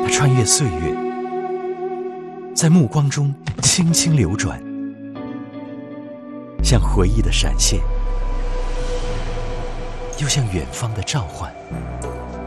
它穿越岁月，在目光中轻轻流转，像回忆的闪现，又像远方的召唤。